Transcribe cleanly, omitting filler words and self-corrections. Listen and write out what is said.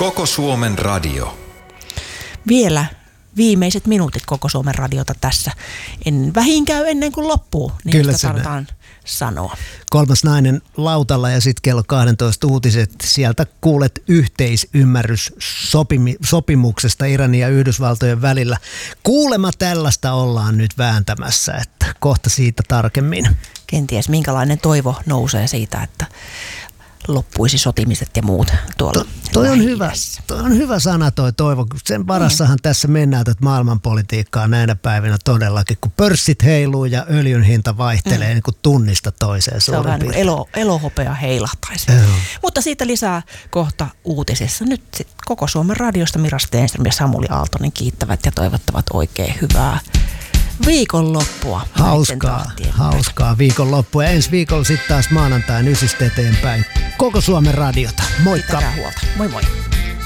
Koko Suomen radio. Vielä viimeiset minuutit Koko Suomen radiota tässä. En vähin käy ennen kuin loppuu, niin Kyllä sitä tarvitaan sanoa. Kolmas nainen lautalla ja sitten kello 12 uutiset. Sieltä kuulet yhteisymmärrys sopimuksesta Iranin ja Yhdysvaltojen välillä. Kuulemma tällaista ollaan nyt vääntämässä, että kohta siitä tarkemmin. Kenties minkälainen toivo nousee siitä, että loppuisi sotimiset ja muut tuolla. Toi on hyvä sana toi toivo. Sen varassahan tässä mennään tätä maailmanpolitiikkaa näinä päivinä todellakin, kun pörssit heiluu ja öljyn hinta vaihtelee niin kuin tunnista toiseen. Se on vähän niin elohopea heilahtaisi. Mutta siitä lisää kohta uutisissa. Nyt sit Koko Suomen radiosta Mira Stenström ja Samuli Aaltonen kiittävät ja toivottavat oikein hyvää viikonloppua. Hauskaa viikonloppua. Ensi viikolla sitten taas maanantain 9 eteenpäin. Koko Suomen radiota. Moikka! Pitäkää huolta. Moi moi!